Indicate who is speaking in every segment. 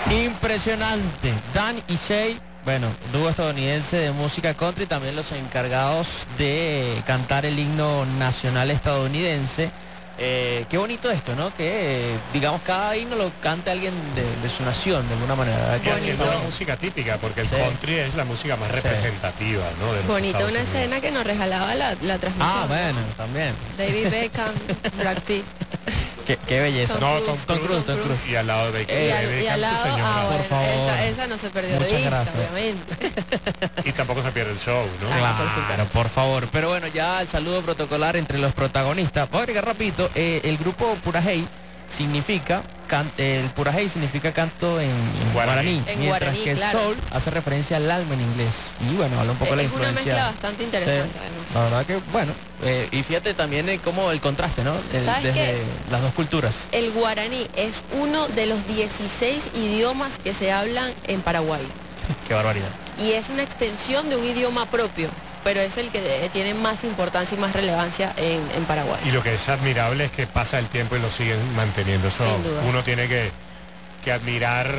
Speaker 1: Impresionante. Dan y Shay, bueno, dúo estadounidense de música country, también los encargados de cantar el himno nacional estadounidense. Qué bonito esto, ¿no? Que, digamos, cada himno lo cante alguien de su nación, de alguna manera.
Speaker 2: Que haciendo la música típica, porque el country es la música más representativa, ¿no? De los
Speaker 3: bonito,
Speaker 2: Estados
Speaker 3: una
Speaker 2: Unidos.
Speaker 3: escena que nos regalaba la transmisión.
Speaker 1: Ah, bueno, también.
Speaker 3: David Beckham, Brad Pitt.
Speaker 1: Qué belleza.
Speaker 2: Tom Cruise. Y al lado de
Speaker 3: y al lado,
Speaker 1: por
Speaker 3: bueno,
Speaker 1: favor.
Speaker 3: esa no se perdió de
Speaker 1: Muchas
Speaker 3: vista,
Speaker 1: gracias.
Speaker 2: Y
Speaker 3: obviamente.
Speaker 2: tampoco se pierde el show, ¿no?
Speaker 1: Claro, por favor. Pero bueno, ya el saludo protocolar entre los protagonistas. Voy a agregar rapidito, el grupo Purajey significa, el Purajey significa canto en guaraní,
Speaker 3: En
Speaker 1: mientras
Speaker 3: guaraní,
Speaker 1: que el
Speaker 3: claro.
Speaker 1: soul hace referencia al alma en inglés. Y bueno, habla un poco de la
Speaker 3: Es una
Speaker 1: influencia.
Speaker 3: mezcla bastante interesante,
Speaker 1: Sí,
Speaker 3: además.
Speaker 1: la verdad que, bueno, y fíjate también cómo el contraste, ¿no?
Speaker 3: ¿Sabes
Speaker 1: Desde
Speaker 3: qué?
Speaker 1: las dos culturas.
Speaker 3: El guaraní es uno de los 16 idiomas que se hablan en Paraguay.
Speaker 1: Qué barbaridad.
Speaker 3: Y es una extensión de un idioma propio, pero es el que tiene más importancia y más relevancia en Paraguay.
Speaker 2: Y lo que es admirable es que pasa el tiempo y lo siguen manteniendo. Eso
Speaker 3: Sin duda.
Speaker 2: uno tiene que admirar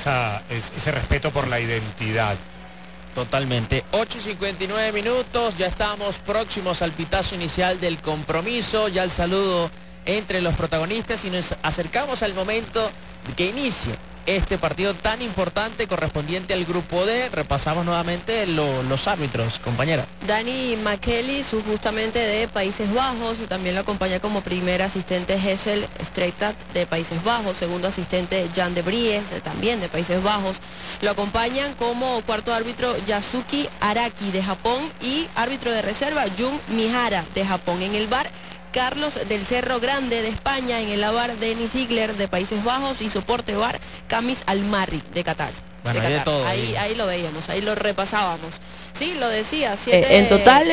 Speaker 2: ese respeto por la identidad.
Speaker 1: Totalmente. 8:59 minutos, ya estamos próximos al pitazo inicial del compromiso, ya el saludo entre los protagonistas y nos acercamos al momento que inicie este partido tan importante correspondiente al grupo D. Repasamos nuevamente los árbitros, compañera.
Speaker 3: Dani McKelly, justamente de Países Bajos, también lo acompaña como primer asistente Hessel Streitat de Países Bajos, segundo asistente Jan de Bries, también de Países Bajos. Lo acompañan como cuarto árbitro Yasuki Araki de Japón y árbitro de reserva Jun Mihara de Japón. En el VAR, Carlos del Cerro Grande de España, en el VAR Denis Ziegler de Países Bajos y soporte VAR Kamis Almarri de Qatar.
Speaker 1: Bueno, hay de todo.
Speaker 3: Ahí lo veíamos, ahí lo repasábamos. Sí, lo decía.
Speaker 4: En total,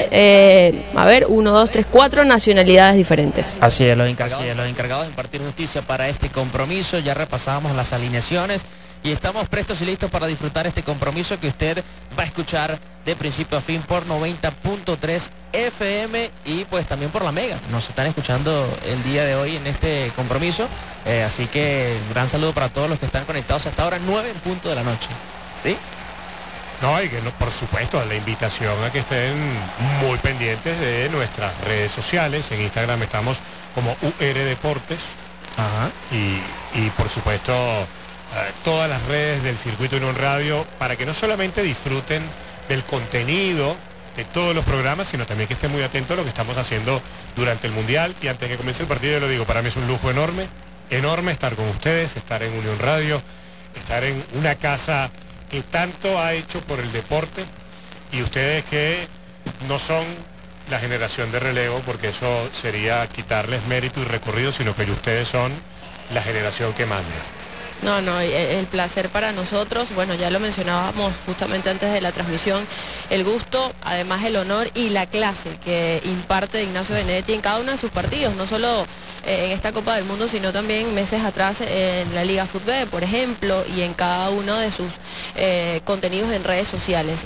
Speaker 4: a ver, 1, 2, 3, 4 nacionalidades diferentes.
Speaker 1: Así es, los encargados de impartir justicia para este compromiso. Ya repasábamos las alineaciones y estamos prestos y listos para disfrutar este compromiso que usted va a escuchar de principio a fin por 90.3 FM y pues también por la Mega. Nos están escuchando el día de hoy en este compromiso, así que gran saludo para todos los que están conectados hasta ahora, 9 en punto de la noche. ¿Sí?
Speaker 2: No, y que por supuesto la invitación a que estén muy pendientes de nuestras redes sociales. En Instagram estamos como UR Deportes.
Speaker 1: Ajá.
Speaker 2: Y por supuesto todas las redes del Circuito Unión Radio, para que no solamente disfruten del contenido de todos los programas, sino también que estén muy atentos a lo que estamos haciendo durante el Mundial. Y antes de que comience el partido, yo lo digo, para mí es un lujo enorme estar con ustedes, estar en Unión Radio, estar en una casa que tanto ha hecho por el deporte, y ustedes que no son la generación de relevo, porque eso sería quitarles mérito y recorrido, sino que ustedes son la generación que manda.
Speaker 3: No, el placer para nosotros, bueno, ya lo mencionábamos justamente antes de la transmisión, el gusto, además el honor y la clase que imparte Ignacio Benedetti en cada uno de sus partidos, no solo en esta Copa del Mundo, sino también meses atrás en la Liga Fútbol, por ejemplo, y en cada uno de sus
Speaker 1: contenidos en redes sociales.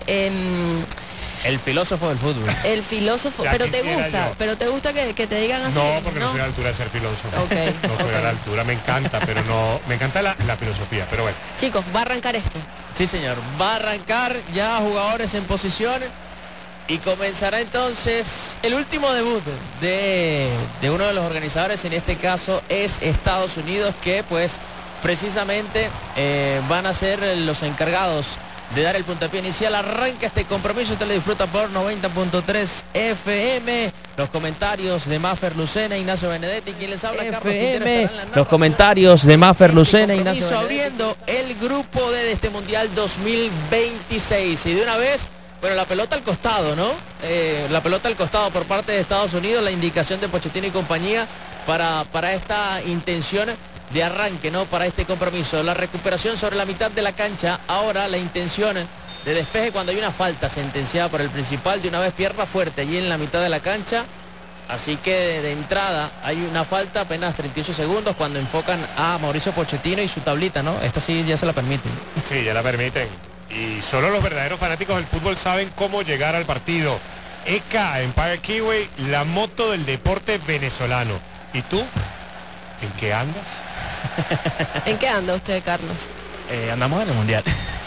Speaker 1: El filósofo del fútbol.
Speaker 3: El filósofo,
Speaker 2: Ya
Speaker 3: pero te
Speaker 2: quisiera
Speaker 3: gusta,
Speaker 2: yo.
Speaker 3: pero te gusta que te digan así.
Speaker 2: No, porque no estoy a la altura de ser filósofo.
Speaker 3: Ok,
Speaker 2: No estoy a
Speaker 3: ok.
Speaker 2: la altura, me encanta, pero no, me encanta la filosofía, pero bueno.
Speaker 3: Chicos, va a arrancar esto.
Speaker 1: Sí, señor. Va a arrancar ya jugadores en posición y comenzará entonces el último debut de uno de los organizadores. En este caso es Estados Unidos, que pues precisamente van a ser los encargados de dar el puntapié inicial. Arranca este compromiso, usted lo disfruta por 90.3 FM. Los comentarios de Mafer Lucena, Ignacio Benedetti, quien les habla, Carlos Quintero, estará en la narración. Los comentarios de Mafer Lucena, Ignacio Benedetti, abriendo el grupo D de este Mundial 2026. Y de una vez, bueno, la pelota al costado, ¿no? La pelota al costado por parte de Estados Unidos, la indicación de Pochettino y compañía para esta intención de arranque, ¿no? Para este compromiso. La recuperación sobre la mitad de la cancha. Ahora la intención de despeje cuando hay una falta sentenciada por el principal. De una vez pierna fuerte allí en la mitad de la cancha. Así que de entrada hay una falta, apenas 38 segundos, cuando enfocan a Mauricio Pochettino y su tablita, ¿no? Esta sí ya se la permiten.
Speaker 2: Sí, ya la permiten. Y solo los verdaderos fanáticos del fútbol saben cómo llegar al partido. ECA, Empire Kiwi, la moto del deporte venezolano. ¿Y tú? ¿En qué andas?
Speaker 3: ¿En qué anda usted, Carlos?
Speaker 1: Andamos en el Mundial.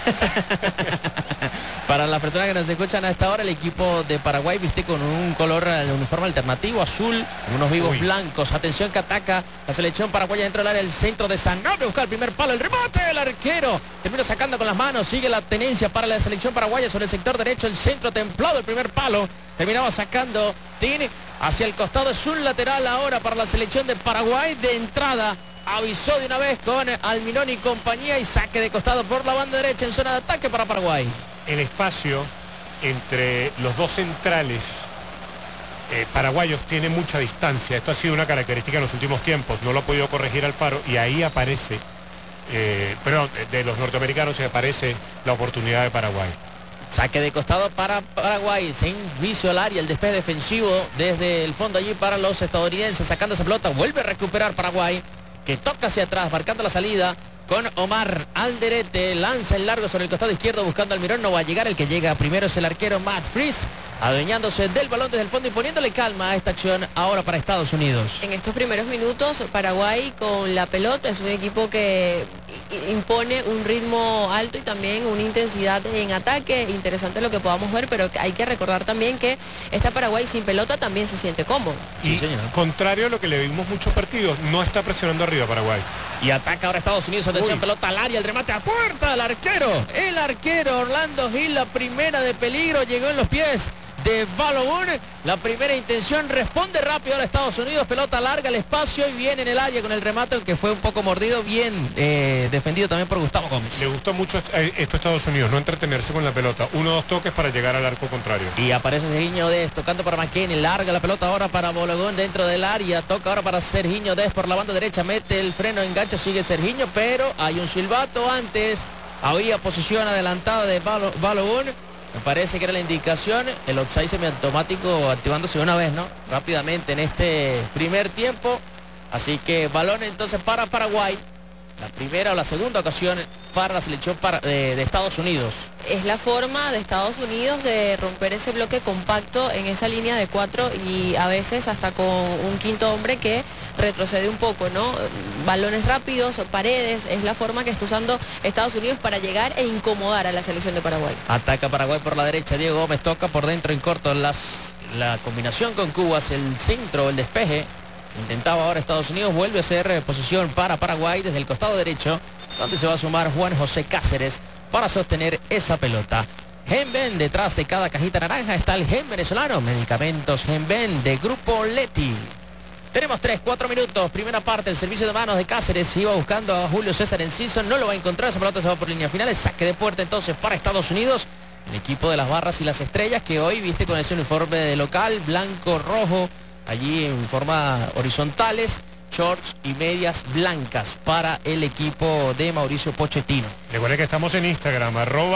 Speaker 1: Para las personas que nos escuchan a esta hora, el equipo de Paraguay viste con un color de uniforme alternativo, azul, unos vivos blancos. Atención que ataca la selección paraguaya dentro del área, el centro de Sanabria, busca el primer palo, el remate, el arquero termina sacando con las manos, sigue la tenencia para la selección paraguaya sobre el sector derecho, el centro templado, el primer palo, terminaba sacando Tin hacia el costado, es un lateral ahora para la selección de Paraguay. De entrada avisó de una vez con Almirón y compañía y saque de costado por la banda derecha en zona de ataque para Paraguay.
Speaker 2: El espacio entre los dos centrales paraguayos tiene mucha distancia. Esto ha sido una característica en los últimos tiempos, no lo ha podido corregir Alfaro y ahí aparece, de los norteamericanos se aparece la oportunidad de Paraguay.
Speaker 1: Saque de costado para Paraguay, sin vicio al área, el despeje defensivo desde el fondo allí para los estadounidenses, sacando esa pelota, vuelve a recuperar Paraguay, que toca hacia atrás, marcando la salida con Omar Alderete, lanza el largo sobre el costado izquierdo buscando al Almirón, no va a llegar, el que llega primero es el arquero Matt Fries, adueñándose del balón desde el fondo y poniéndole calma a esta acción ahora para Estados Unidos.
Speaker 3: En estos primeros minutos, Paraguay con la pelota es un equipo que impone un ritmo alto y también una intensidad en ataque. Interesante lo que podamos ver, pero hay que recordar también que esta Paraguay sin pelota también se siente cómodo.
Speaker 2: Y
Speaker 1: sí, señor,
Speaker 2: contrario a lo que le vimos muchos partidos, no está presionando arriba Paraguay.
Speaker 1: Y ataca ahora Estados Unidos, atención, pelota al área, el remate a puerta, el arquero Orlando Gil, la primera de peligro, llegó en los pies de Balogun, la primera intención, responde rápido ahora Estados Unidos, pelota larga, el espacio y viene en el área con el remate, aunque fue un poco mordido, bien defendido también por Gustavo Gómez.
Speaker 2: Le gustó mucho esto a Estados Unidos, no entretenerse con la pelota, 1 o 2 toques para llegar al arco contrario.
Speaker 1: Y aparece Sergiño Dez tocando para McKenny, larga la pelota ahora para Balogun dentro del área, toca ahora para Sergiño Dez por la banda derecha, mete el freno, engancha, sigue Sergiño, pero hay un silbato antes, había posición adelantada de Balogun. Me parece que era la indicación, el offside semiautomático activándose una vez, ¿no? Rápidamente en este primer tiempo. Así que balón entonces para Paraguay. La primera o la segunda ocasión para la selección de Estados Unidos.
Speaker 3: Es la forma de Estados Unidos de romper ese bloque compacto en esa línea de 4 y a veces hasta con un quinto hombre que retrocede un poco, ¿no? Balones rápidos, paredes, es la forma que está usando Estados Unidos para llegar e incomodar a la selección de Paraguay.
Speaker 1: Ataca Paraguay por la derecha, Diego Gómez toca por dentro en corto la combinación con Cubas, el centro, el despeje. Intentaba ahora Estados Unidos, vuelve a ser posición para Paraguay desde el costado derecho, donde se va a sumar Juan José Cáceres para sostener esa pelota. Genben, detrás de cada cajita naranja está el Gen venezolano, medicamentos Genben de Grupo Leti. Tenemos 3-4 minutos, primera parte, el servicio de manos de Cáceres, iba buscando a Julio César Enciso, no lo va a encontrar, esa pelota se va por línea final, saque de puerta entonces para Estados Unidos, el equipo de las barras y las estrellas que hoy viste con ese uniforme de local, blanco-rojo, allí en forma horizontales, shorts y medias blancas para el equipo de Mauricio Pochettino.
Speaker 2: Recuerden que estamos en Instagram,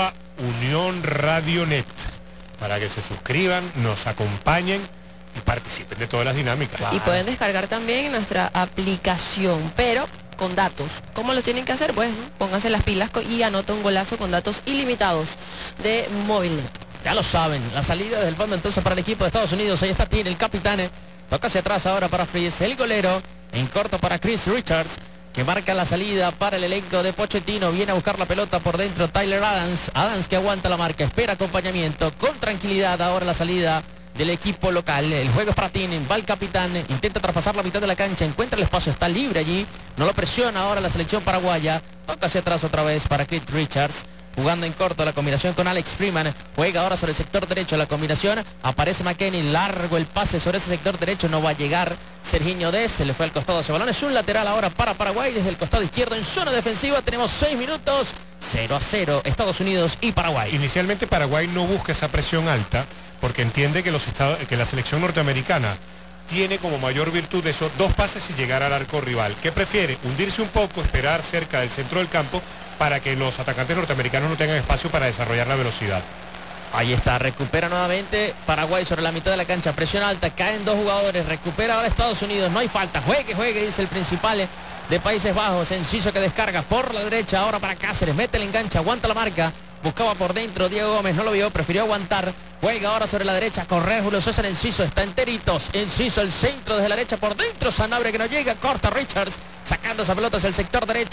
Speaker 2: @UniónRadioNet, para que se suscriban, nos acompañen y participen de todas las dinámicas.
Speaker 3: Y pueden descargar también nuestra aplicación, pero con datos. ¿Cómo lo tienen que hacer? Pues pónganse las pilas y anota un golazo con datos ilimitados de Movilnet.
Speaker 1: Ya lo saben, la salida desde el fondo entonces para el equipo de Estados Unidos, ahí está Tin, el capitán. Toca hacia atrás ahora para Fries, el golero, en corto para Chris Richards, que marca la salida para el elenco de Pochettino, viene a buscar la pelota por dentro Tyler Adams que aguanta la marca, espera acompañamiento, con tranquilidad ahora la salida del equipo local, el juego es para Tin, va el capitán, intenta traspasar la mitad de la cancha, encuentra el espacio, está libre allí, no lo presiona ahora la selección paraguaya, toca hacia atrás otra vez para Chris Richards, jugando en corto la combinación con Alex Freeman, juega ahora sobre el sector derecho la combinación, aparece McKenny, largo el pase sobre ese sector derecho, no va a llegar Sergiño Dez, se le fue al costado ese balón, es un lateral ahora para Paraguay desde el costado izquierdo en zona defensiva, tenemos 6 minutos, 0-0 Estados Unidos y Paraguay.
Speaker 2: Inicialmente Paraguay no busca esa presión alta porque entiende que la selección norteamericana tiene como mayor virtud esos 2 pases y llegar al arco rival. ¿Qué prefiere? Hundirse un poco, esperar cerca del centro del campo para que los atacantes norteamericanos no tengan espacio para desarrollar la velocidad.
Speaker 1: Ahí está, recupera nuevamente Paraguay sobre la mitad de la cancha, presión alta, caen 2 jugadores, recupera ahora Estados Unidos, no hay falta, juegue, dice el principal de Países Bajos, Enciso que descarga por la derecha ahora para Cáceres, mete el enganche, aguanta la marca, buscaba por dentro Diego Gómez, no lo vio, prefirió aguantar, juega ahora sobre la derecha, correr Julio César Enciso, está enteritos, Enciso el centro desde la derecha por dentro, Sanabria que no llega, corta Richards, sacando esa pelota hacia el sector derecho,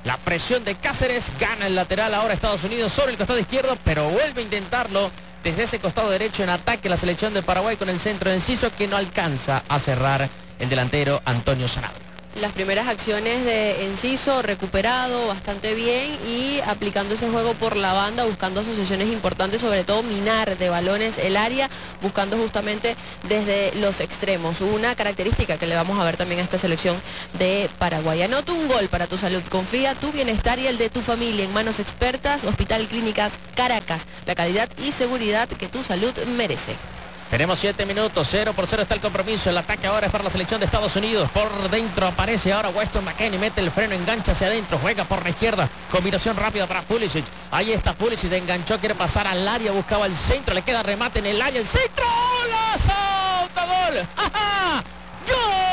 Speaker 1: La presión de Cáceres, gana el lateral ahora Estados Unidos sobre el costado izquierdo, pero vuelve a intentarlo desde ese costado derecho en ataque la selección de Paraguay con el centro de Enciso que no alcanza a cerrar el delantero Antonio Sanabria.
Speaker 3: Las primeras acciones de Enciso, recuperado bastante bien y aplicando ese juego por la banda, buscando asociaciones importantes, sobre todo minar de balones el área, buscando justamente desde los extremos. Una característica que le vamos a ver también a esta selección de Paraguay. Anota un gol para tu salud. Confía tu bienestar y el de tu familia en manos expertas. Hospital Clínicas Caracas. La calidad y seguridad que tu salud merece.
Speaker 1: Tenemos 7 minutos, 0-0 está el compromiso. El ataque ahora es para la selección de Estados Unidos. Por dentro aparece ahora Weston McKennie, mete el freno, engancha hacia adentro, juega por la izquierda. Combinación rápida para Pulisic. Ahí está Pulisic, enganchó, quiere pasar al área, buscaba el centro, le queda remate en el área, el centro. ¡Golazo! ¡Autogol! ¡Ajá! ¡Gol!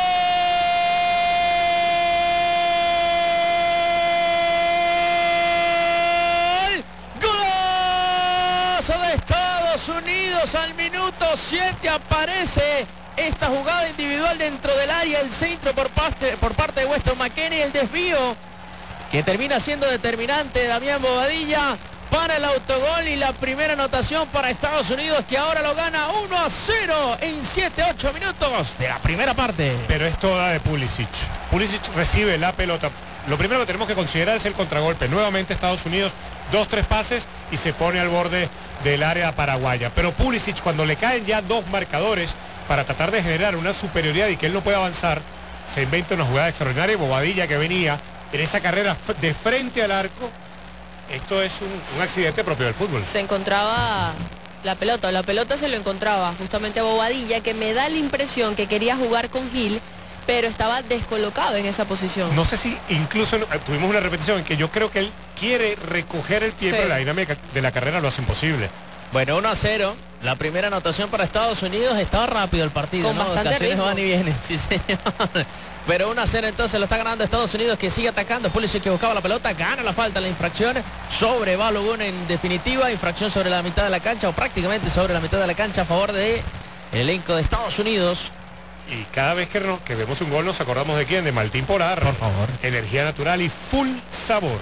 Speaker 1: De Estados Unidos al minuto 7 aparece esta jugada individual dentro del área, el centro por parte de Weston McKennie, el desvío que termina siendo determinante Damián Bobadilla para el autogol y la primera anotación para Estados Unidos, que ahora lo gana 1-0 en 7-8 minutos de la primera parte.
Speaker 2: Pero es toda de Pulisic. Pulisic recibe la pelota. Lo primero que tenemos que considerar es el contragolpe. Nuevamente Estados Unidos, 2-3 pases y se pone al borde del área paraguaya. Pero Pulisic, cuando le caen ya dos marcadores para tratar de generar una superioridad y que él no pueda avanzar, se inventa una jugada extraordinaria. Bobadilla, que venía en esa carrera de frente al arco. Esto es un accidente propio del fútbol.
Speaker 3: Se encontraba la pelota se lo encontraba justamente a Bobadilla, que me da la impresión que quería jugar con Gil, pero estaba descolocado en esa posición.
Speaker 2: No sé si incluso tuvimos una repetición en que yo creo que él quiere recoger el pie, sí, pero la dinámica de la carrera lo hace imposible.
Speaker 1: Bueno, 1-0, la primera anotación para Estados Unidos. Estaba rápido el partido,
Speaker 3: con
Speaker 1: ¿no?
Speaker 3: Bastante ritmo.
Speaker 1: Van y vienen, sí señor. Pero 1-0 entonces lo está ganando Estados Unidos, que sigue atacando. Pulisic, que buscaba la pelota, gana la falta, la infracción sobre Balogun en definitiva, infracción sobre la mitad de la cancha, o prácticamente sobre la mitad de la cancha, a favor de el elenco de Estados Unidos.
Speaker 2: Y cada vez que vemos un gol nos acordamos de quién, de Martín Porar.
Speaker 1: Por favor.
Speaker 2: Energía natural y full sabor.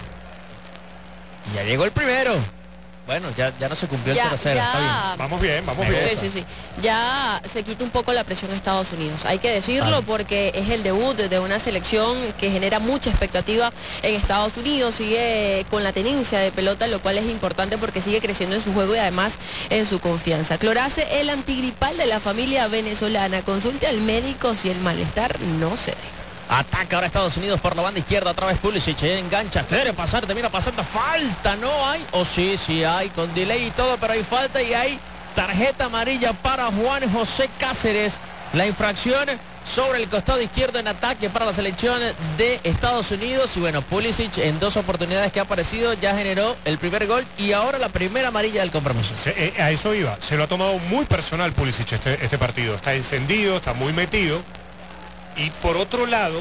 Speaker 1: Y ya llegó el primero. Bueno, ya no se cumplió el 0-0, está bien.
Speaker 2: Vamos bien, vamos bien.
Speaker 3: Sí. Ya se quita un poco la presión a Estados Unidos. Hay que decirlo, porque es el debut de una selección que genera mucha expectativa en Estados Unidos. Sigue con la tenencia de pelota, lo cual es importante porque sigue creciendo en su juego y además en su confianza. Clorase, el antigripal de la familia venezolana. Consulte al médico si el malestar no cede.
Speaker 1: Ataca ahora Estados Unidos por la banda izquierda, otra vez Pulisic, engancha, quiere pasar, termina pasando, falta, no hay, o sí hay, con delay y todo, pero hay falta y hay tarjeta amarilla para Juan José Cáceres. La infracción sobre el costado izquierdo en ataque para la selección de Estados Unidos. Y bueno, Pulisic en dos oportunidades que ha aparecido ya generó el primer gol y ahora la primera amarilla del compromiso.
Speaker 2: A eso iba, se lo ha tomado muy personal Pulisic este partido, está encendido, está muy metido. Y por otro lado,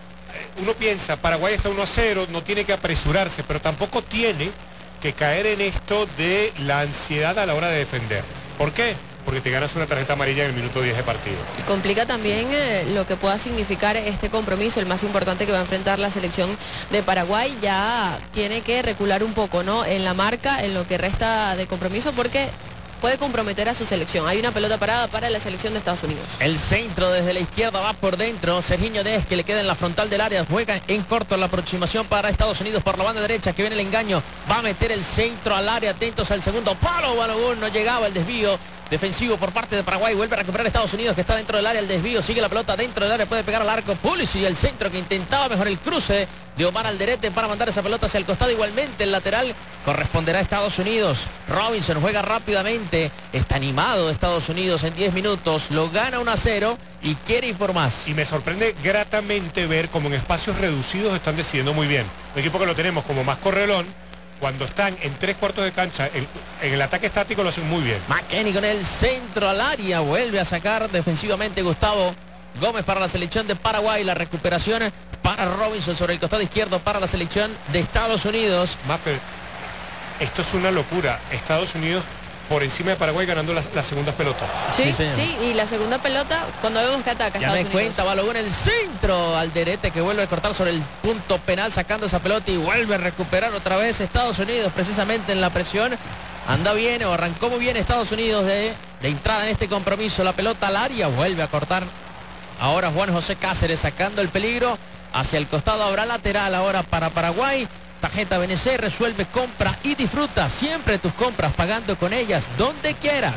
Speaker 2: uno piensa, Paraguay está 1-0, no tiene que apresurarse, pero tampoco tiene que caer en esto de la ansiedad a la hora de defender. ¿Por qué? Porque te ganas una tarjeta amarilla en el minuto 10 de partido.
Speaker 3: Y complica también lo que pueda significar este compromiso, el más importante que va a enfrentar la selección de Paraguay. Ya tiene que recular un poco, ¿no?, en la marca, en lo que resta de compromiso, porque puede comprometer a su selección. Hay una pelota parada para la selección de Estados Unidos.
Speaker 1: El centro desde la izquierda va por dentro. Sergiño Dez, que le queda en la frontal del área, juega en corto la aproximación para Estados Unidos por la banda derecha, que viene el engaño, va a meter el centro al área, atentos al segundo palo. Balogun, no llegaba el desvío defensivo por parte de Paraguay, vuelve a recuperar Estados Unidos, que está dentro del área, el desvío, sigue la pelota dentro del área, puede pegar al arco Pulisic, y el centro que intentaba mejor el cruce de Omar Alderete para mandar esa pelota hacia el costado. Igualmente el lateral corresponderá a Estados Unidos. Robinson juega rápidamente, está animado de Estados Unidos en 10 minutos, lo gana 1-0 y quiere ir por más.
Speaker 2: Y me sorprende gratamente ver cómo en espacios reducidos están decidiendo muy bien. Un equipo que lo tenemos como más correlón, cuando están en 3/4 de cancha, en el ataque estático lo hacen muy bien.
Speaker 1: McKennie con el centro al área, vuelve a sacar defensivamente Gustavo Gómez para la selección de Paraguay. La recuperación para Robinson sobre el costado izquierdo para la selección de Estados Unidos.
Speaker 2: Maffer, esto es una locura. Estados Unidos por encima de Paraguay ganando las segundas pelotas.
Speaker 3: Sí,
Speaker 1: señor.
Speaker 3: sí, y la segunda pelota, cuando vemos que ataca
Speaker 1: Ya
Speaker 3: Estados
Speaker 1: me
Speaker 3: Unidos.
Speaker 1: cuenta, Balogun en el centro, Alderete que vuelve a cortar sobre el punto penal sacando esa pelota y vuelve a recuperar otra vez Estados Unidos precisamente en la presión. Anda bien o arrancó muy bien Estados Unidos de entrada en este compromiso. La pelota al área, vuelve a cortar ahora Juan José Cáceres sacando el peligro hacia el costado. Habrá lateral ahora para Paraguay. Tarjeta BNC, resuelve, compra y disfruta siempre tus compras pagando con ellas donde quieras.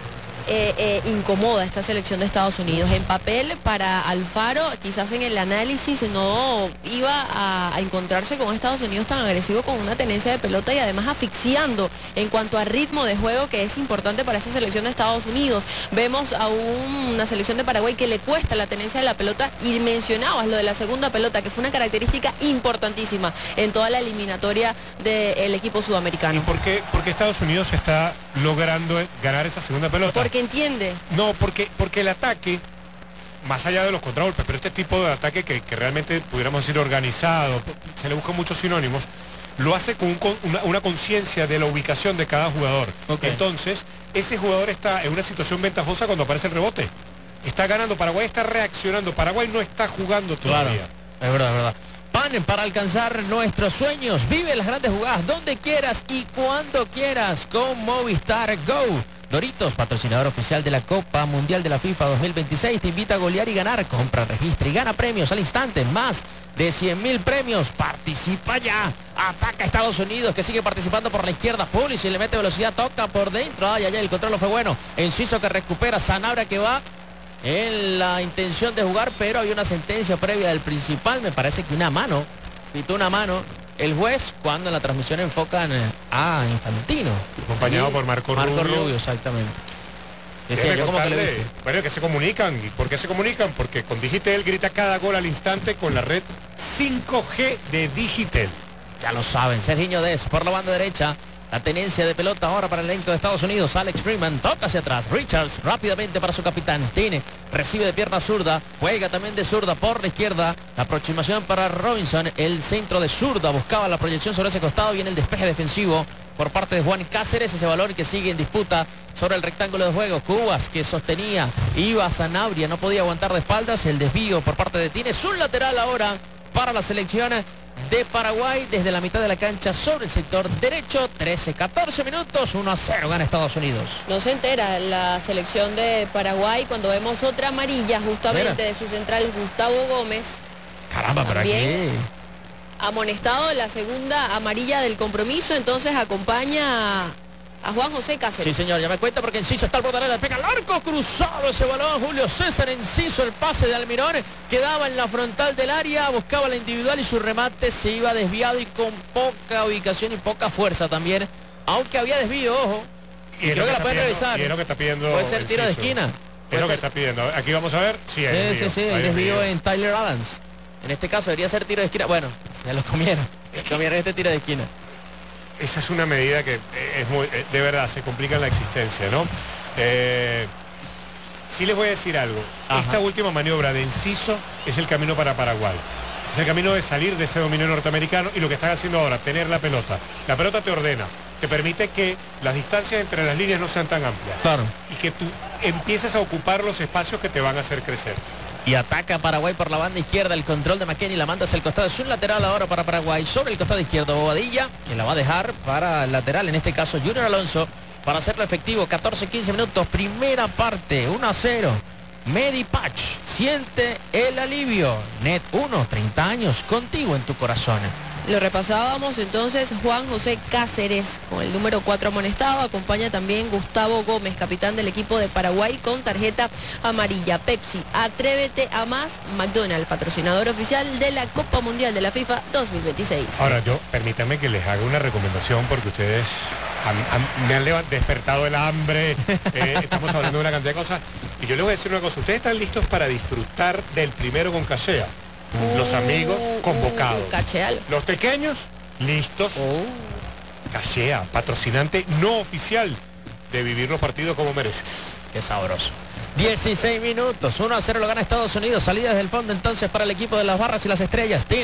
Speaker 3: Incomoda esta selección de Estados Unidos. En papel, para Alfaro, quizás en el análisis no iba a encontrarse con Estados Unidos tan agresivo, con una tenencia de pelota y además asfixiando en cuanto a ritmo de juego, que es importante para esta selección de Estados Unidos. Vemos a una selección de Paraguay que le cuesta la tenencia de la pelota, y mencionabas lo de la segunda pelota, que fue una característica importantísima en toda la eliminatoria del equipo
Speaker 2: ¿Y
Speaker 3: sudamericano.
Speaker 2: por qué Estados Unidos está logrando ganar esa segunda pelota?
Speaker 3: Porque entiende.
Speaker 2: No, porque el ataque, más allá de los contragolpes, pero este tipo de ataque que realmente pudiéramos decir organizado, se le buscan muchos sinónimos, lo hace con una conciencia de la ubicación de cada jugador.
Speaker 1: Okay.
Speaker 2: Entonces, ese jugador está en una situación ventajosa cuando aparece el rebote. Está ganando, Paraguay está reaccionando, Paraguay no está jugando todavía.
Speaker 1: Claro, es verdad, es verdad. Pan para alcanzar nuestros sueños. Vive las grandes jugadas donde quieras y cuando quieras con Movistar Go. Doritos, patrocinador oficial de la Copa Mundial de la FIFA 2026, te invita a golear y ganar. Compra, registra y gana premios al instante. Más de 100.000 premios. Participa ya. Ataca a Estados Unidos, que sigue participando por la izquierda. Pulisic le mete velocidad, toca por dentro. Ay, el control no fue bueno. Enciso que recupera. Sanabria que va en la intención de jugar, pero hay una sentencia previa del principal. Me parece que una mano. Pitó una mano el juez cuando en la transmisión enfocan a Infantino.
Speaker 2: Acompañado por Marco Rubio.
Speaker 1: Exactamente. Decía,
Speaker 2: Déjeme
Speaker 1: yo como que le
Speaker 2: contarle,
Speaker 1: vi.
Speaker 2: bueno, que se comunican. ¿Y por qué se comunican? Porque con Digitel grita cada gol al instante con la red 5G de Digitel.
Speaker 1: Ya lo saben, Sergiño Dez por la banda derecha. La tenencia de pelota ahora para el elenco de Estados Unidos. Alex Freeman toca hacia atrás. Richards rápidamente para su capitán. Tiene, recibe de pierna zurda. Juega también de zurda por la izquierda. La aproximación para Robinson. El centro de zurda. Buscaba la proyección sobre ese costado. Viene el despeje defensivo por parte de Juan Cáceres. Ese balón que sigue en disputa sobre el rectángulo de juego. Cubas que sostenía. Iba Sanabria. No podía aguantar de espaldas. El desvío por parte de Tines. Un lateral ahora para la selección de Paraguay desde la mitad de la cancha sobre el sector derecho. 13-14 minutos, 1-0 gana Estados Unidos.
Speaker 3: No se entera la selección de Paraguay cuando vemos otra amarilla justamente de su central Gustavo Gómez,
Speaker 1: Caramba, pero aquí
Speaker 3: También. amonestado en la segunda amarilla del compromiso. Entonces acompaña a Juan José
Speaker 1: sí
Speaker 3: Cáceres.
Speaker 1: señor, ya me cuenta porque Enciso está al borde de la pega al arco, cruzado ese balón. Julio César Enciso, el pase de Almirón, quedaba en la frontal del área, buscaba la individual y su remate se iba desviado y con poca ubicación y poca fuerza también, aunque había desvío, ojo.
Speaker 2: Y
Speaker 1: Creo que la pueden revisar.
Speaker 2: Y es lo que está pidiendo.
Speaker 1: Puede ser tiro de
Speaker 2: Enciso.
Speaker 1: esquina.
Speaker 2: Es
Speaker 1: Puede
Speaker 2: lo que
Speaker 1: ser-
Speaker 2: está pidiendo. Aquí vamos a ver. Sí, hay desvío.
Speaker 1: Sí,
Speaker 2: hay
Speaker 1: el desvío
Speaker 2: desvío.
Speaker 1: en Tyler Adams. En este caso debería ser tiro de esquina. Bueno, ya lo comieron. Comieron este tiro de esquina.
Speaker 2: Esa es una medida que es muy, de verdad, se complica en la existencia, ¿no? Sí les voy a decir algo.
Speaker 1: Ajá.
Speaker 2: Esta última maniobra de Enciso es el camino para Paraguay. Es el camino de salir de ese dominio norteamericano y lo que están haciendo ahora, tener la pelota. La pelota te ordena, te permite que las distancias entre las líneas no sean tan amplias.
Speaker 1: Claro.
Speaker 2: Y que tú empieces a ocupar los espacios que te van a hacer crecer.
Speaker 1: Y ataca Paraguay por la banda izquierda. El control de McKennie la manda hacia el costado. Es un lateral ahora para Paraguay. Sobre el costado izquierdo, Bobadilla, que la va a dejar para el lateral. En este caso, Junior Alonso, para hacerlo efectivo. 14-15 minutos. Primera parte, 1-0. Medipatch, siente el alivio. Net 1, 30 años, contigo en tu corazón.
Speaker 3: Lo repasábamos entonces. Juan José Cáceres con el número 4 amonestado. Acompaña también Gustavo Gómez, capitán del equipo de Paraguay, con tarjeta amarilla. Pepsi, atrévete a más. McDonald's, patrocinador oficial de la Copa Mundial de la FIFA 2026.
Speaker 2: Ahora permítanme que les haga una recomendación porque ustedes me han despertado el hambre, estamos hablando de una cantidad de cosas y yo les voy a decir una cosa, ustedes están listos para disfrutar del primero con Cachea, los amigos convocados,
Speaker 3: Cacheal.
Speaker 2: los pequeños listos, Cachea, patrocinante no oficial de vivir los partidos como mereces.
Speaker 1: Qué sabroso. 16 minutos, 1-0 lo gana Estados Unidos. Salida desde el fondo entonces para el equipo de las barras y las estrellas. Tiene,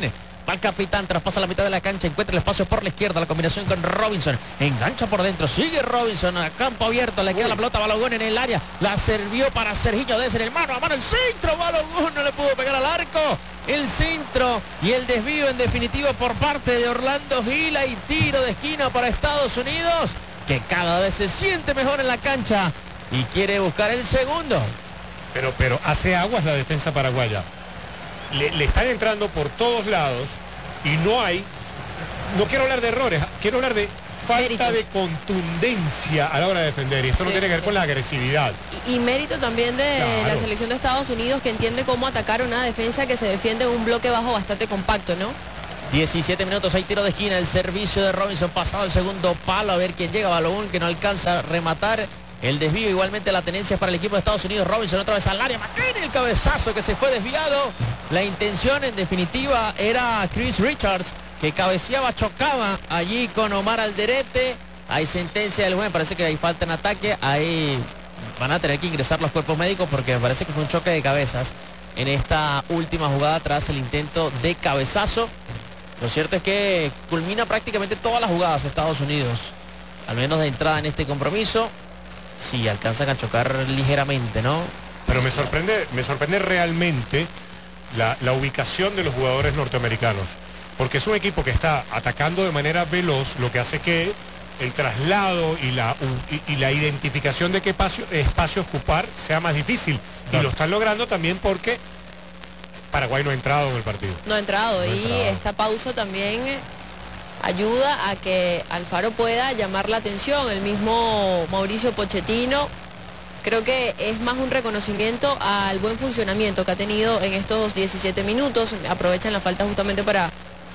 Speaker 1: Va el capitán, traspasa la mitad de la cancha, encuentra el espacio por la izquierda, la combinación con Robinson, engancha por dentro, sigue Robinson a campo abierto, le queda la pelota a Balogun en el área, la servió para Serginho Dest en el mano a mano, el centro, Balogun no le pudo pegar al arco, el centro y el desvío en definitiva por parte de Orlando Gila y tiro de esquina para Estados Unidos, que cada vez se siente mejor en la cancha y quiere buscar el segundo.
Speaker 2: Pero hace aguas la defensa paraguaya. Le están entrando por todos lados y no quiero hablar de errores, quiero hablar de falta
Speaker 3: Méritos.
Speaker 2: de contundencia a la hora de defender, y esto no tiene que ver con la agresividad.
Speaker 3: Y mérito también de
Speaker 2: Claro.
Speaker 3: la selección de Estados Unidos, que entiende cómo atacar una defensa que se defiende en un bloque bajo bastante compacto, ¿no?
Speaker 1: 17 minutos, hay tiro de esquina, el servicio de Robinson pasado el segundo palo, a ver quién llega, Balogun que no alcanza a rematar, el desvío igualmente la tenencia para el equipo de Estados Unidos, Robinson otra vez al área, McKinney el cabezazo que se fue desviado, la intención en definitiva era Chris Richards, que cabeceaba, chocaba allí con Omar Alderete, hay sentencia del juez, parece que hay falta en ataque, ahí van a tener que ingresar los cuerpos médicos porque me parece que fue un choque de cabezas en esta última jugada tras el intento de cabezazo. Lo cierto es que culmina prácticamente todas las jugadas de Estados Unidos, al menos de entrada en este compromiso. Sí, alcanzan a chocar ligeramente, ¿no?
Speaker 2: Pero me sorprende realmente la ubicación de los jugadores norteamericanos, porque es un equipo que está atacando de manera veloz, lo que hace que el traslado y la identificación de qué espacio ocupar sea más difícil.
Speaker 1: Claro.
Speaker 2: Y lo están logrando también porque Paraguay no ha entrado en el partido.
Speaker 3: No ha entrado,
Speaker 2: No ha
Speaker 3: y
Speaker 2: entrado.
Speaker 3: esta pausa también ayuda a que Alfaro pueda llamar la atención. El mismo Mauricio Pochettino, creo que es más un reconocimiento al buen funcionamiento que ha tenido en estos 17 minutos. Aprovechan la falta justamente para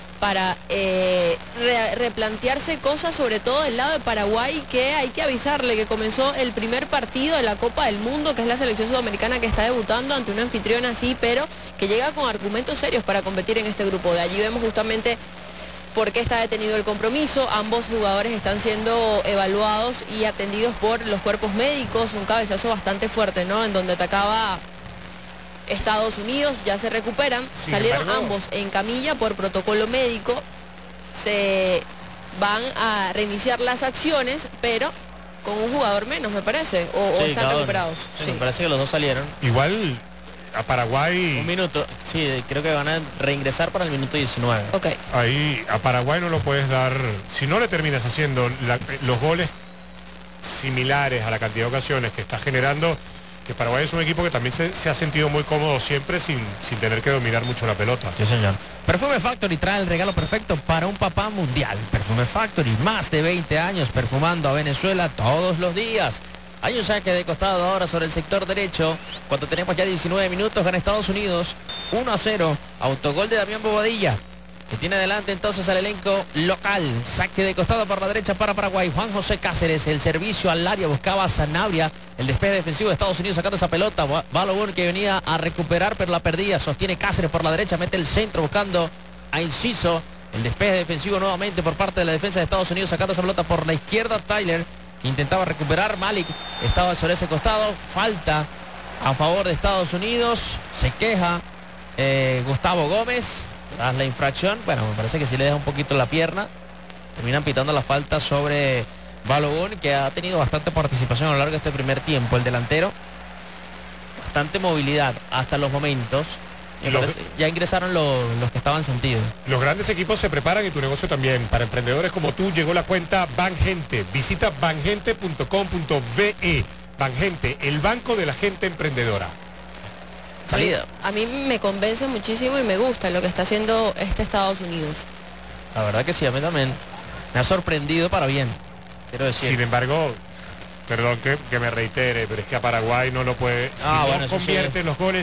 Speaker 3: replantearse cosas, sobre todo del lado de Paraguay, que hay que avisarle que comenzó el primer partido de la Copa del Mundo, que es la selección sudamericana que está debutando ante una anfitriona así, pero que llega con argumentos serios para competir en este grupo. De allí vemos justamente por qué está detenido el compromiso. Ambos jugadores están siendo evaluados y atendidos por los cuerpos médicos. Un cabezazo bastante fuerte, ¿no? En donde atacaba Estados Unidos, ya se recuperan.
Speaker 2: Sin
Speaker 3: Salieron
Speaker 2: embargo,
Speaker 3: ambos en camilla por protocolo médico. Se van a reiniciar las acciones, pero con un jugador menos, me parece. O
Speaker 1: Sí,
Speaker 3: están
Speaker 1: cada uno.
Speaker 3: recuperados.
Speaker 1: Sí,
Speaker 3: Sí.
Speaker 1: me parece que los dos salieron.
Speaker 2: Igual a Paraguay,
Speaker 1: Un minuto, sí, creo que van a reingresar para el minuto 19.
Speaker 3: Ok.
Speaker 2: ahí a Paraguay no lo puedes dar, si no le terminas haciendo los goles similares a la cantidad de ocasiones que está generando, que Paraguay es un equipo que también se ha sentido muy cómodo siempre sin tener que dominar mucho la pelota.
Speaker 1: Sí, señor. Perfume Factory trae el regalo perfecto para un papá mundial. Perfume Factory, más de 20 años perfumando a Venezuela todos los días. Hay un saque de costado ahora sobre el sector derecho. Cuando tenemos ya 19 minutos, gana Estados Unidos 1-0. Autogol de Damián Bobadilla, que tiene adelante entonces al elenco local. Saque de costado por la derecha para Paraguay. Juan José Cáceres, el servicio al área, buscaba a Sanabria. El despeje defensivo de Estados Unidos sacando esa pelota. Balogun que venía a recuperar pero la perdía. Sostiene Cáceres por la derecha, mete el centro buscando a Inciso. El despeje defensivo nuevamente por parte de la defensa de Estados Unidos sacando esa pelota por la izquierda. Tyler, que intentaba recuperar. Malik estaba sobre ese costado. Falta a favor de Estados Unidos. Se queja Gustavo Gómez tras la infracción. Bueno, me parece que sí le deja un poquito la pierna. Terminan pitando la falta sobre Balogun, que ha tenido bastante participación a lo largo de este primer tiempo. El delantero, bastante movilidad hasta los momentos. Me
Speaker 2: Los-
Speaker 1: parece- ya ingresaron los que estaban sentidos.
Speaker 2: Los grandes equipos se preparan y tu negocio también. Para emprendedores como tú llegó la cuenta Bangente. Visita bangente.com.be. Bangente, el banco de la gente emprendedora.
Speaker 1: Salida.
Speaker 3: A mí me convence muchísimo y me gusta lo que está haciendo este Estados Unidos.
Speaker 1: La verdad que sí, a mí también. Me ha sorprendido para bien, quiero decir.
Speaker 2: Sin embargo, perdón que me reitere, pero es que a Paraguay no lo puede. Si
Speaker 1: Bueno,
Speaker 2: no
Speaker 1: eso
Speaker 2: convierte los goles.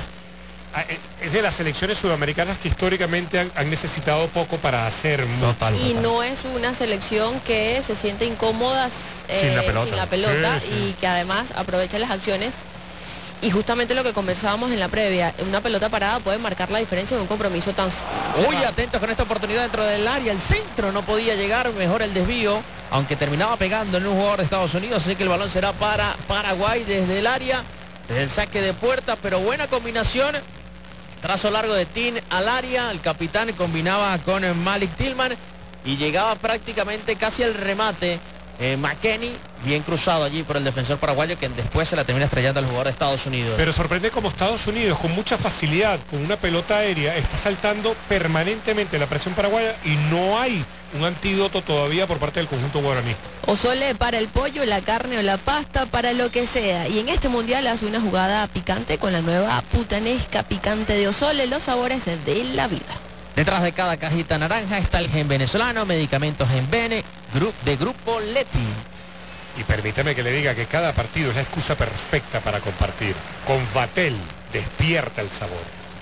Speaker 2: Es de las selecciones sudamericanas que históricamente han necesitado poco para hacer mucho.
Speaker 1: Total.
Speaker 3: Y no es una selección que se siente incómoda
Speaker 2: Sin la pelota. Sí, sí.
Speaker 3: y que además aprovecha las acciones. Y justamente lo que conversábamos en la previa, una pelota parada puede marcar la diferencia en un compromiso tan
Speaker 1: Muy atentos con esta oportunidad dentro del área. El centro no podía llegar, mejor el desvío, aunque terminaba pegando en un jugador de Estados Unidos. Así que el balón será para Paraguay desde el área, desde el saque de puerta, pero buena combinación trazo largo de Tin al área, el capitán combinaba con Malik Tillman y llegaba prácticamente casi al remate. McKennie, bien cruzado allí por el defensor paraguayo, que después se la termina estrellando al jugador de Estados Unidos.
Speaker 2: Pero sorprende como Estados Unidos, con mucha facilidad, con una pelota aérea, está saltando permanentemente la presión paraguaya y no hay un antídoto todavía por parte del conjunto guaraní.
Speaker 3: Osole para el pollo, la carne o la pasta, para lo que sea. Y en este mundial hace una jugada picante con la nueva putanesca picante de Osole, los sabores de la vida.
Speaker 1: Detrás de cada cajita naranja está el gen venezolano, medicamentos Gen Bene, de Grupo Leti.
Speaker 2: Y permíteme que le diga que cada partido es la excusa perfecta para compartir. Con Vatel despierta el sabor.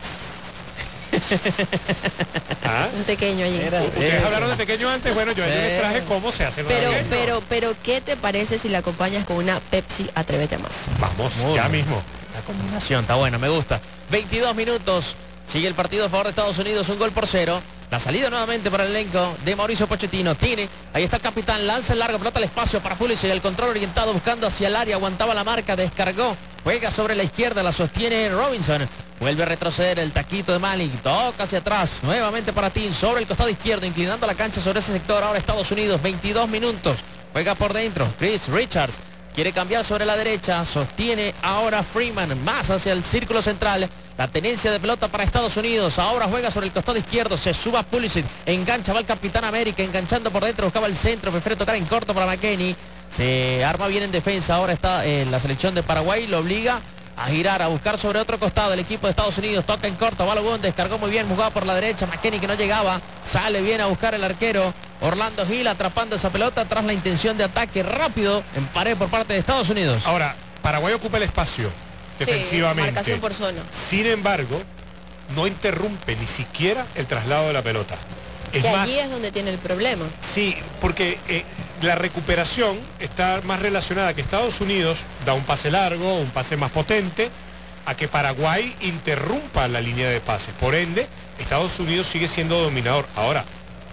Speaker 2: ¿Ah?
Speaker 3: Un pequeño allí.
Speaker 2: Ustedes hablaron de pequeño antes, bueno, yo les traje cómo se hace.
Speaker 3: Pero, ¿qué te parece si la acompañas con una Pepsi Atrévete Más?
Speaker 2: Vamos,
Speaker 1: Muy
Speaker 2: ya
Speaker 1: bien.
Speaker 2: mismo.
Speaker 1: La combinación está buena, me gusta. 22 minutos. Sigue el partido a favor de Estados Unidos, 1-0. La salida nuevamente para el elenco de Mauricio Pochettino. Tiene, ahí está el capitán, lanza el largo, pelota al espacio para Pulisic, el control orientado buscando hacia el área, aguantaba la marca, descargó, juega sobre la izquierda, la sostiene Robinson. Vuelve a retroceder el taquito de Malik, toca hacia atrás, nuevamente para Tin, sobre el costado izquierdo, inclinando la cancha sobre ese sector. Ahora Estados Unidos, 22 minutos, juega por dentro, Chris Richards. Quiere cambiar sobre la derecha, sostiene ahora Freeman, más hacia el círculo central. La tenencia de pelota para Estados Unidos, ahora juega sobre el costado izquierdo, se suba Pulisic, engancha, va el Capitán América, enganchando por dentro, buscaba el centro, prefiere tocar en corto para McKennie. Se arma bien en defensa, ahora está en la selección de Paraguay, lo obliga a girar, a buscar sobre otro costado el equipo de Estados Unidos, toca en corto, Balogun, descargó muy bien, jugaba por la derecha, McKennie que no llegaba, sale bien a buscar el arquero, Orlando Gil atrapando esa pelota tras la intención de ataque rápido en pared por parte de Estados Unidos.
Speaker 2: Ahora, Paraguay ocupa el espacio defensivamente.
Speaker 3: Sí, marcación por zona.
Speaker 2: Sin embargo, no interrumpe ni siquiera el traslado de la pelota.
Speaker 3: Que allí es donde tiene el problema.
Speaker 2: Sí, porque la recuperación está más relacionada que Estados Unidos da un pase largo, un pase más potente, a que Paraguay interrumpa la línea de pases. Por ende, Estados Unidos sigue siendo dominador. Ahora,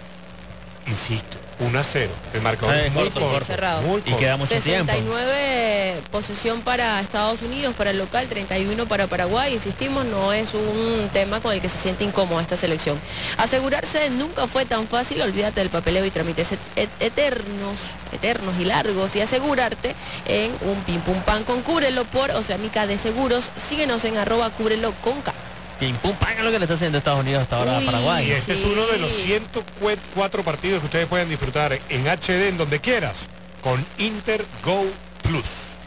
Speaker 2: insisto, 1-0. El marcador es muy corto,
Speaker 3: cerrado.
Speaker 2: muy
Speaker 1: Y
Speaker 2: corto.
Speaker 1: queda mucho
Speaker 3: 69 posesión para Estados Unidos, para el local, 31 para Paraguay. Insistimos, no es un tema con el que se siente incómoda esta selección. Asegurarse nunca fue tan fácil, olvídate del papeleo y trámites eternos y largos, y asegurarte en un pim pum pan con Cúbrelo por Oceánica de Seguros. Síguenos en @cúbrelo con K.
Speaker 1: Pim pum pan es lo que le está haciendo Estados Unidos hasta ahora a Paraguay.
Speaker 2: Y este es uno de los 104 partidos que ustedes pueden disfrutar en HD en donde quieras con Inter Go Plus.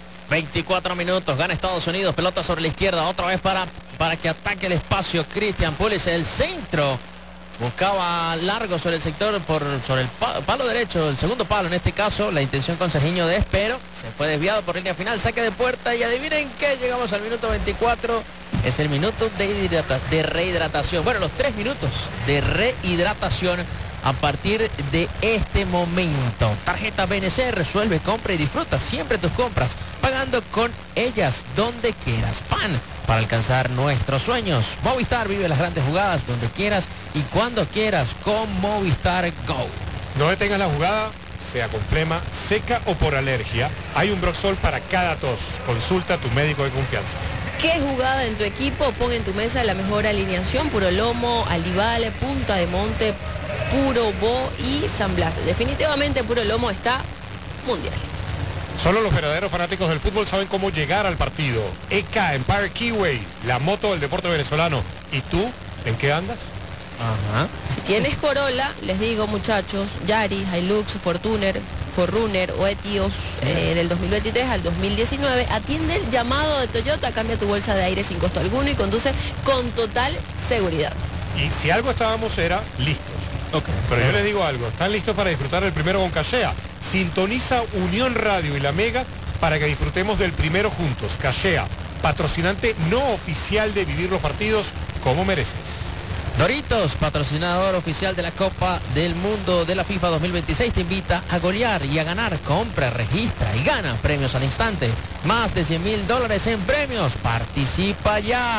Speaker 1: 24 minutos, gana Estados Unidos, pelota sobre la izquierda, otra vez para que ataque el espacio Christian Pulisic, el centro. Buscaba largo sobre el sector, sobre el palo derecho, el segundo palo en este caso, la intención con Sergiño Dest, pero se fue desviado por línea final, saque de puerta y adivinen qué, llegamos al minuto 24, es el minuto de rehidratación, bueno, los 3 minutos de rehidratación a partir de este momento. Tarjeta BNC, resuelve, compra y disfruta siempre tus compras, pagando con ellas donde quieras. PAN, para alcanzar nuestros sueños. Movistar, vive las grandes jugadas donde quieras y cuando quieras con Movistar Go.
Speaker 2: No detengas la jugada, sea con flema, seca o por alergia. Hay un Broxol para cada tos. Consulta a tu médico de confianza.
Speaker 3: ¿Qué jugada en tu equipo? Pon en tu mesa la mejor alineación: Puro Lomo, Alivale, Punta de Monte, Puro Bo y San Blas. Definitivamente Puro Lomo está mundial.
Speaker 2: Solo los verdaderos fanáticos del fútbol saben cómo llegar al partido. EK Empire Keyway, la moto del deporte venezolano. ¿Y tú, en qué andas?
Speaker 1: Ajá.
Speaker 3: Si tienes Corolla, les digo, muchachos, Yaris, Hilux, Forerunner o Etios del 2023 al 2019, atiende el llamado de Toyota, cambia tu bolsa de aire sin costo alguno y conduce con total seguridad.
Speaker 2: Y si algo estábamos era listos.
Speaker 1: Okay.
Speaker 2: Pero yo les digo algo, ¿están listos para disfrutar del primero con Cachea? Sintoniza Unión Radio y La Mega para que disfrutemos del primero juntos. Cachea, patrocinante no oficial de Vivir los Partidos como mereces.
Speaker 1: Doritos, patrocinador oficial de la Copa del Mundo de la FIFA 2026, te invita a golear y a ganar. Compra, registra y gana premios al instante. Más de $100,000 en premios. Participa ya.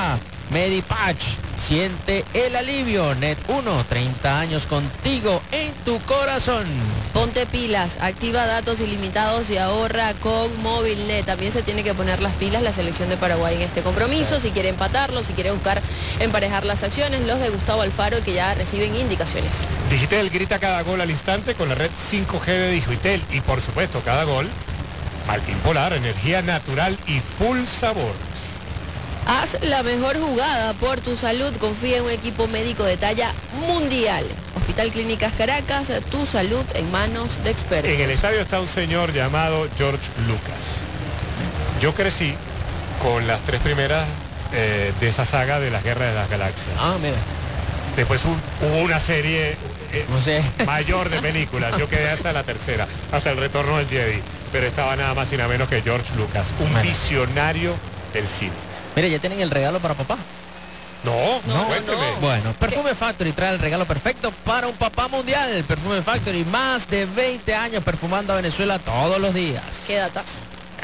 Speaker 1: Medipatch, siente el alivio. Net 1, 30 años contigo en tu corazón.
Speaker 3: Ponte pilas, activa datos ilimitados y ahorra con Movilnet. También se tiene que poner las pilas la selección de Paraguay en este compromiso. Si quiere empatarlo, si quiere buscar emparejar las acciones, los de Gustavo Alfaro que ya reciben indicaciones.
Speaker 2: Digitel grita cada gol al instante con la red 5G de Digitel. Y por supuesto, cada gol, Maltín Polar, energía natural y full sabor.
Speaker 3: Haz la mejor jugada por tu salud. Confía en un equipo médico de talla mundial. Hospital Clínicas Caracas, tu salud en manos de expertos.
Speaker 2: En el estadio está un señor llamado George Lucas. Yo crecí con las 3 primeras de esa saga de las Guerras de las Galaxias.
Speaker 1: Ah, mira.
Speaker 2: Después hubo una serie
Speaker 1: No sé.
Speaker 2: mayor de películas. Yo quedé hasta la tercera, hasta el retorno del Jedi. Pero estaba nada más y nada menos que George Lucas, un
Speaker 1: Bueno.
Speaker 2: visionario del cine.
Speaker 1: Mire, ya tienen el regalo para papá.
Speaker 2: No, cuénteme.
Speaker 3: no.
Speaker 1: Bueno, Perfume Factory trae el regalo perfecto para un papá mundial. Perfume Factory, más de 20 años perfumando a Venezuela todos los días.
Speaker 3: Qué datazo.